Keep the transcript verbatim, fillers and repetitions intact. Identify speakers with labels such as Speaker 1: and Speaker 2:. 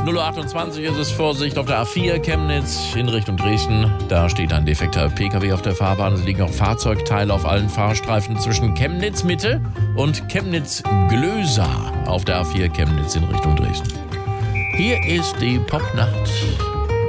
Speaker 1: null Uhr achtundzwanzig ist es, Vorsicht auf der A vier Chemnitz in Richtung Dresden. Da steht ein defekter P K W auf der Fahrbahn. Es liegen auch Fahrzeugteile auf allen Fahrstreifen zwischen Chemnitz Mitte und Chemnitz Glösa auf der A vier Chemnitz in Richtung Dresden. Hier ist die Popnacht